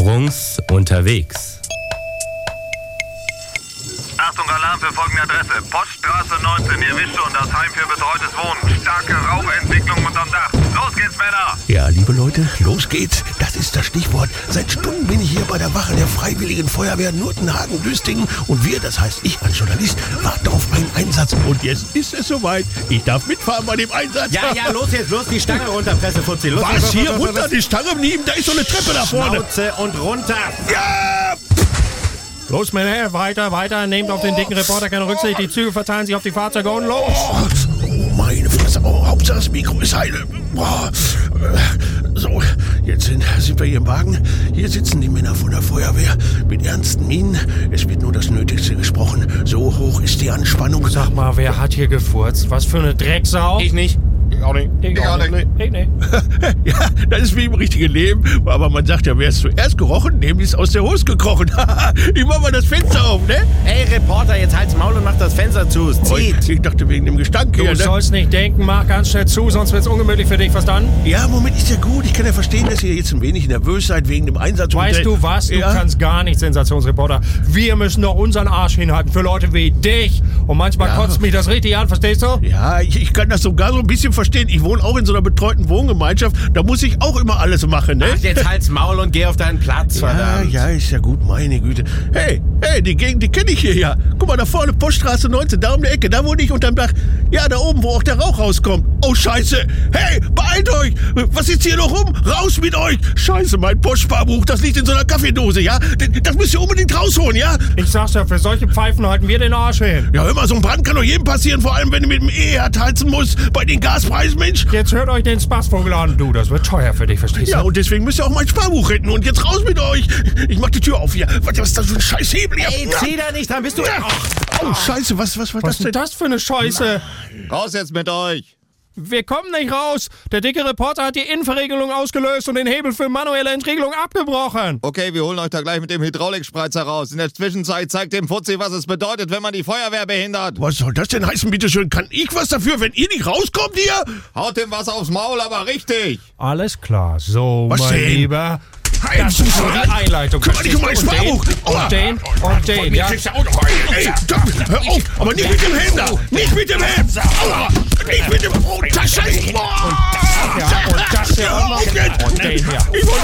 Strunz unterwegs. Achtung, Alarm für folgende Adresse. Poststraße 19, ihr wisst schon, das Heim für betreutes Wohnen. Starke Rauchentwicklung unterm Dach. Los geht's, Männer! Ja, liebe Leute, los geht's. Das ist das Stichwort. Seit Stunden bin ich hier bei der Wache der Freiwilligen Feuerwehr Nurtenhagen-Düstingen und wir, das heißt ich als Journalist, warten auf einen Einsatz. Und jetzt ist es soweit. Ich darf mitfahren bei dem Einsatz. Ja, los jetzt, los die Stange runter, Pressefuzzi. Los, Was, hier runter? Die Stange nehmen? Da ist so eine Treppe da vorne. Schnauze und runter. Ja! Los, Männer, weiter. Nehmt auf den dicken Reporter keine Rücksicht. Die Züge verteilen sich auf die Fahrzeuge und los. Oh, meine Fresse. Oh, Hauptsache das Mikro ist heile. So, jetzt sind wir hier im Wagen. Hier sitzen die Männer von der Feuerwehr mit ernsten Mienen. Es wird nur das Nötigste gesprochen. So hoch ist die Anspannung. Sag mal, wer hat hier gefurzt? Was für eine Drecksau? Ich nicht. Ich auch nicht. Ja, das ist wie im richtigen Leben. Aber man sagt ja, wer es zuerst gerochen, dem ist aus der Hose gekrochen. Ich mach mal das Fenster auf, ne? Ey, Reporter, jetzt halt's Maul und mach das Fenster zu. Es zieht. Ich dachte wegen dem Gestank hier, Du ne? sollst nicht denken, mach ganz schnell zu, sonst wird's ungemütlich für dich, verstanden? Ja, Moment, ist ja gut. Ich kann ja verstehen, dass ihr jetzt ein wenig nervös seid wegen dem Einsatz. Weißt du was? Du kannst gar nicht, Sensationsreporter. Wir müssen doch unseren Arsch hinhalten für Leute wie dich. Und manchmal kotzt mich das richtig an, verstehst du? Ja, ich kann das sogar so ein bisschen verstehen. Ich wohne auch in so einer betreuten Wohngemeinschaft. Da muss ich auch immer alles machen, ne? Ach, jetzt halt's Maul und geh auf deinen Platz, verdammt. Ja, ist ja gut, meine Güte. Hey, die Gegend, die kenne ich hier ja. Guck mal, da vorne, Poststraße 19, da um die Ecke, da wohne ich unterm Dach. Ja, da oben, wo auch der Rauch rauskommt. Oh, scheiße. Hey, beeilt euch. Was ist hier noch rum? Raus mit euch. Scheiße, mein Postsparbuch, das liegt in so einer Kaffeedose, ja? Das müsst ihr unbedingt rausholen, ja? Ich sag's ja, für solche Pfeifen halten wir den Arsch hin. Ja, hör mal, so ein Brand kann doch jedem passieren, vor allem, wenn du mit dem E-Herd heizen musst. Bei den Gaspreisen, Mensch. Jetzt hört euch den Spaßvogel an. Du, das wird teuer für dich, verstehst du? Ja, und deswegen müsst ihr auch mein Sparbuch retten. Und jetzt raus mit euch. Ich mach die Tür auf hier. Was ist das für ein scheiß Hebel hier? Ey, zieh da nicht dran, bist du... Oh, scheiße, was war Was das ist denn denn? das für eine Scheiße? Raus jetzt mit euch! Wir kommen nicht raus. Der dicke Reporter hat die Innenverriegelung ausgelöst und den Hebel für manuelle Entriegelung abgebrochen. Okay, wir holen euch da gleich mit dem Hydraulikspreizer raus. In der Zwischenzeit zeigt dem Fuzzi, was es bedeutet, wenn man die Feuerwehr behindert. Was soll das denn heißen, bitteschön? Kann ich was dafür, wenn ihr nicht rauskommt hier? Haut dem was aufs Maul, aber richtig. Alles klar. So, Was mein denn? Lieber. Hey, Das ist so die Einleitung. Kümmere dich um mein Sparbuch. Und den, ja. Ey, hör auf, aber nicht mit dem Helm da. Nicht mit dem Helm. Aua, nicht mit dem... Oh, das Scheiße. Ja, und das hier. Hör auf jetzt. Und den hier. Ich wollte